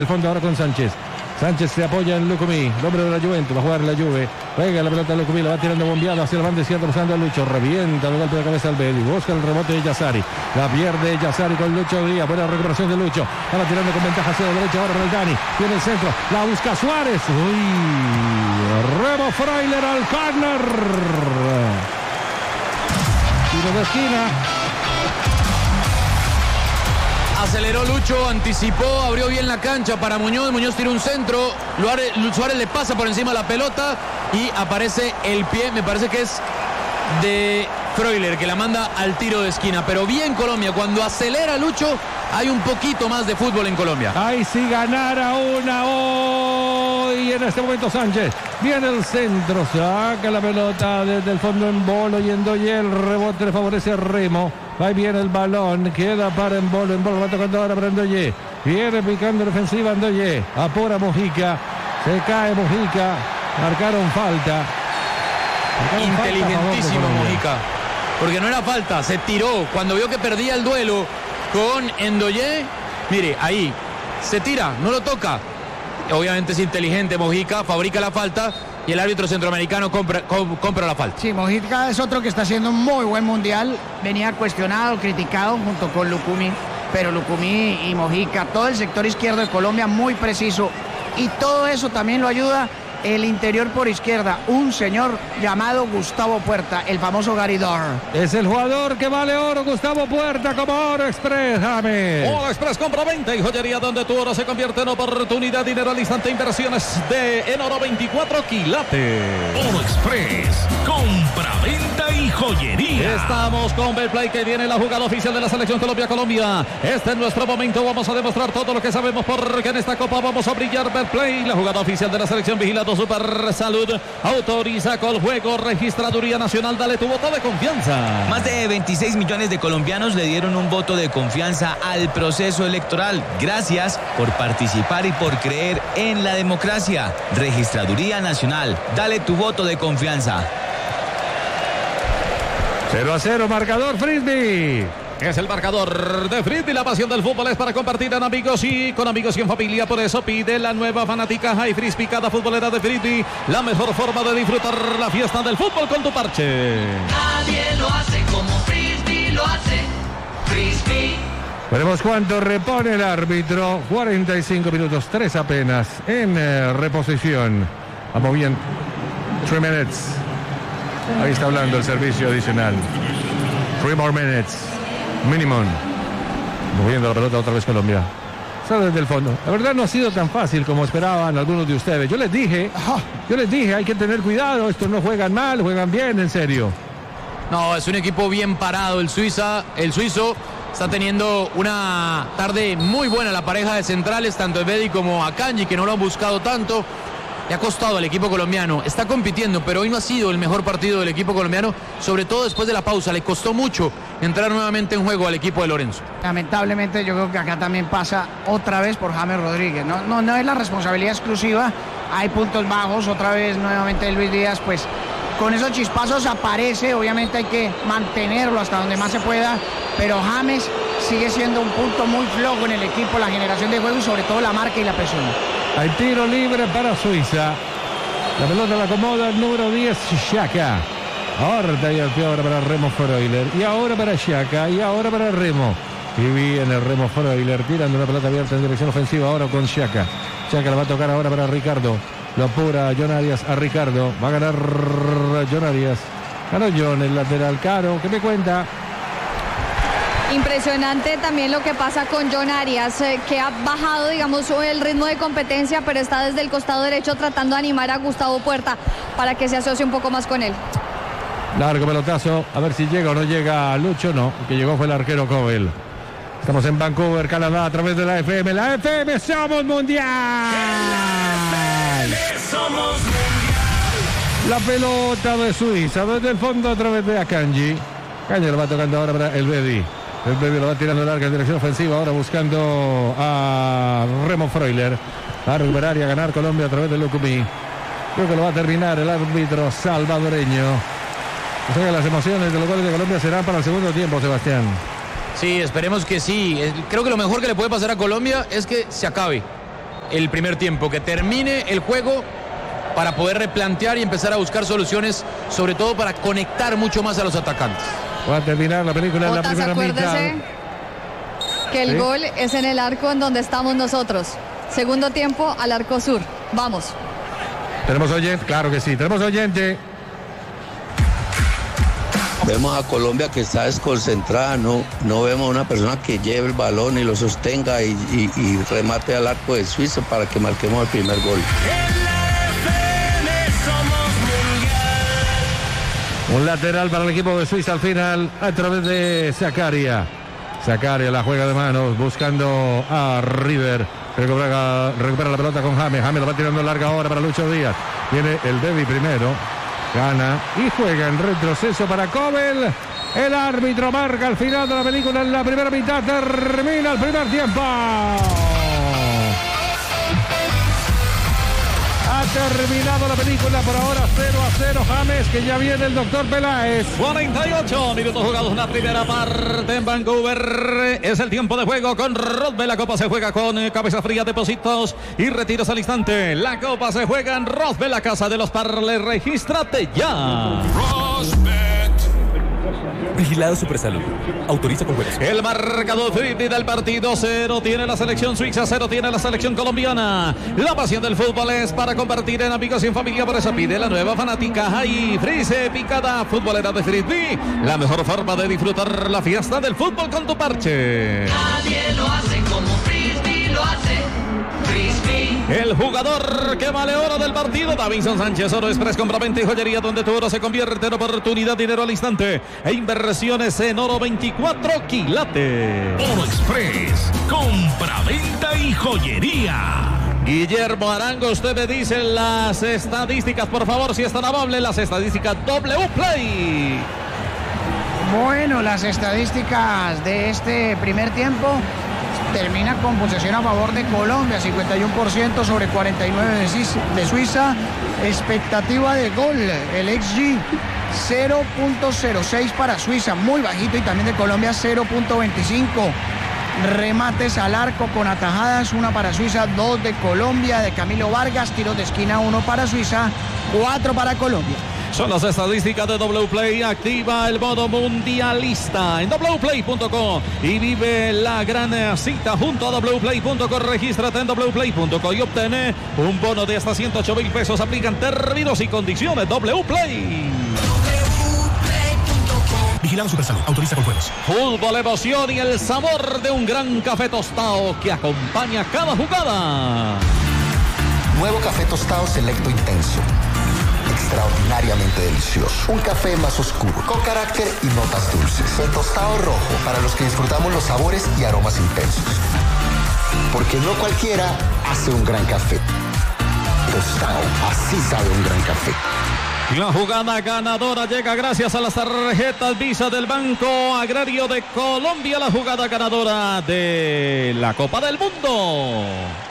El fondo ahora con Sánchez. Sánchez se apoya en Lucumí, el hombre de la Juventus, va a jugar la Juve. Pega la pelota a Lucumí, la va tirando bombeado hacia el banda izquierda, buscando a Lucho. Revienta el golpe de cabeza al Beli. Busca el rebote de Yazzari. La pierde Yazzari con Lucho Díaz. Buena recuperación de Lucho. Estaba tirando con ventaja hacia la derecha. Ahora Roldani. Viene el centro. La busca Suárez. Uy. Remo Freuler al córner. Tiro de esquina. Aceleró Lucho, anticipó, abrió bien la cancha para Muñoz. Muñoz tira un centro. Suárez le pasa por encima la pelota y aparece el pie. Me parece que es de Freuler, que la manda al tiro de esquina. Pero bien Colombia. Cuando acelera Lucho, hay un poquito más de fútbol en Colombia. Ahí sí ganara una hoy. En este momento Sánchez. Viene el centro. Saca la pelota desde el fondo en Bolo y en Doye. El rebote le favorece a Remo. Ahí viene el balón, queda para Embolo va tocando ahora para Ndoye. Viene picando la ofensiva Ndoye. Apura Mojica, se cae Mojica. Marcaron falta. Inteligentísimo Mojica, porque no era falta, se tiró cuando vio que perdía el duelo con Ndoye. Mire, ahí se tira, no lo toca. Obviamente es inteligente Mojica, fabrica la falta y el árbitro centroamericano compra la falta. Sí, Mojica es otro que está haciendo un muy buen mundial. Venía cuestionado, criticado junto con Lucumí, pero Lucumí y Mojica, todo el sector izquierdo de Colombia muy preciso, y todo eso también lo ayuda el interior por izquierda, un señor llamado Gustavo Puerta, el famoso Garidor. Es el jugador que vale oro, Gustavo Puerta, como Oro Express, James. Oro Express, compra, venta y joyería donde tu oro se convierte en oportunidad. Dinero al instante, inversiones en oro 24 quilates. Oro Express, compra, venta y joyería. Estamos con Betplay, que viene la jugada oficial de la selección Colombia. Este es nuestro momento, vamos a demostrar todo lo que sabemos, porque en esta copa vamos a brillar. Betplay, la jugada oficial de la selección, vigilado Super Salud, autoriza con juego, Registraduría Nacional, dale tu voto de confianza. Más de 26 millones de colombianos le dieron un voto de confianza al proceso electoral. Gracias por participar y por creer en la democracia. Registraduría Nacional, dale tu voto de confianza. 0-0, marcador Frisbee. Es el marcador de Frisbee. La pasión del fútbol es para compartir con amigos y en familia. Por eso pide la nueva fanática High Frisbee, cada futbolera de Frisbee. La mejor forma de disfrutar la fiesta del fútbol con tu parche. Nadie lo hace como Frisbee lo hace. Frisbee. Veremos cuánto repone el árbitro. 45 minutos, 3 apenas en reposición. Vamos bien. 3 minutes. Ahí está hablando el servicio adicional. 3 more minutes. Minimum. Moviendo la pelota otra vez Colombia. Sale desde el fondo. La verdad no ha sido tan fácil como esperaban algunos de ustedes. Yo les dije, hay que tener cuidado. Estos no juegan mal, juegan bien, en serio. No, es un equipo bien parado. El suizo está teniendo una tarde muy buena. La pareja de centrales, tanto Ebedi como Akanji, que no lo han buscado tanto. Le ha costado al equipo colombiano, está compitiendo, pero hoy no ha sido el mejor partido del equipo colombiano, sobre todo después de la pausa. Le costó mucho entrar nuevamente en juego al equipo de Lorenzo. Lamentablemente yo creo que acá también pasa otra vez por James Rodríguez. No es la responsabilidad exclusiva, hay puntos bajos, otra vez nuevamente Luis Díaz, pues con esos chispazos aparece, obviamente hay que mantenerlo hasta donde más se pueda, pero James sigue siendo un punto muy flojo en el equipo, la generación de juego y sobre todo la marca y la presión. Hay tiro libre para Suiza. La pelota la acomoda el número 10, Xhaka. Ahora y ahora para Remo Freuler. Y ahora para Xhaka. Y ahora para Remo. Y viene Remo Freuler tirando una pelota abierta en dirección ofensiva ahora con Xhaka. Xhaka la va a tocar ahora para Ricardo. Lo apura John Arias a Ricardo. Va a ganar John Arias. Ganó John, el lateral caro. ¿Qué me cuenta? Impresionante también lo que pasa con John Arias, que ha bajado, digamos, el ritmo de competencia, pero está desde el costado derecho tratando de animar a Gustavo Puerta para que se asocie un poco más con él. Largo pelotazo, a ver si llega o no llega Lucho. No, el que llegó fue el arquero Covell. Estamos en Vancouver, Canadá, a través de la FM. La FM Somos Mundial. Somos Mundial. La pelota de Suiza, desde el fondo a través de Akanji. Akanji lo va tocando ahora para el Bedi. El Bedi lo va tirando larga en dirección ofensiva, ahora buscando a Remo Freuler. Va a recuperar y a ganar Colombia a través de Lucumí. Creo que lo va a terminar el árbitro salvadoreño. O sea que las emociones de los goles de Colombia serán para el segundo tiempo, Sebastián. Sí, esperemos que sí. Creo que lo mejor que le puede pasar a Colombia es que se acabe. el primer tiempo, que termine el juego para poder replantear y empezar a buscar soluciones, sobre todo para conectar mucho más a los atacantes. Va a terminar la película en la Botas, primera mitad. acuérdese que el gol es en el arco en donde estamos nosotros. Segundo tiempo al arco sur. Vamos. Tenemos oyente, claro que sí, tenemos oyente. Vemos a Colombia que está desconcentrada, no vemos a una persona que lleve el balón y lo sostenga y remate al arco de Suiza para que marquemos el primer gol. Un lateral para el equipo de Suiza al final a través de Zakaria. Zakaria la juega de manos buscando a River. Recupera la pelota con James. James la va tirando larga ahora para Lucho Díaz. Viene el Bebi primero. Gana y juega en retroceso para Kobel. El árbitro marca al final de la película en la primera mitad. Termina el primer tiempo. Ha terminado la película por ahora 0-0. James, que ya viene el doctor Peláez. 48 minutos jugados en la primera parte en Vancouver. Es el tiempo de juego con Rodbell. La copa se juega con cabeza fría, depósitos y retiros al instante. La copa se juega en Rodbell, la casa de los parlays. Regístrate ya. Vigilado Supersalud. Autoriza con juegos. El marcador del partido: 0 tiene la selección suiza, 0 tiene la selección colombiana. La pasión del fútbol es para compartir en amigos y en familia. Por eso pide la nueva fanática High Freeze Picada Futbolera de Frisbee. La mejor forma de disfrutar la fiesta del fútbol con tu parche. Nadie lo hace como Frisbee lo hace. Frisbee. El jugador que vale oro del partido: Davinson Sánchez. Oro Express, compra-venta y joyería, donde tu oro se convierte en oportunidad, dinero al instante e inversiones en oro 24 quilates. Oro Express, compra-venta y joyería. Guillermo Arango, usted me dice las estadísticas, por favor, si es tan amable, las estadísticas Wplay. Bueno, las estadísticas de este primer tiempo termina con posesión a favor de Colombia, 51% sobre 49 de Suiza. Expectativa de gol, el XG 0.06 para Suiza, muy bajito, y también de Colombia 0.25. Remates al arco con atajadas, 1 para Suiza, 2 de Colombia, de Camilo Vargas. Tiros de esquina, 1 para Suiza, 4 para Colombia. Son las estadísticas de Wplay. Activa el modo mundialista en wplay.co y vive la gran cita junto a wplay.co. Regístrate en wplay.co y obtén un bono de hasta 108,000 pesos. Aplican términos y condiciones. Wplay. Vigilado Supersalud. Autoriza con juegos. Fútbol, emoción y el sabor de un gran café tostado que acompaña cada jugada. Nuevo café tostado selecto intenso. Extraordinariamente delicioso. Un café más oscuro, con carácter y notas dulces. El tostado rojo, para los que disfrutamos los sabores y aromas intensos. Porque no cualquiera hace un gran café. Tostado, así sabe un gran café. La jugada ganadora llega gracias a las tarjetas Visa del Banco Agrario de Colombia. La jugada ganadora de la Copa del Mundo.